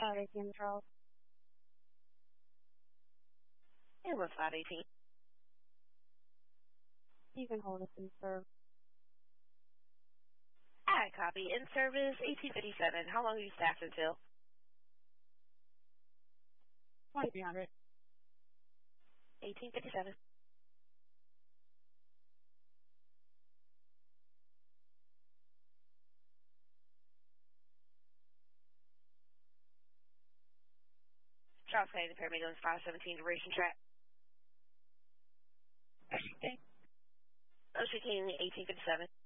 518 Charles. It was 518. You can hold us in serve. I copy. In service, 1857. How long are you staffed until? 2300. 1857. Charles County, the paramedic on 517 duration track. Okay. Ocean King, 1857.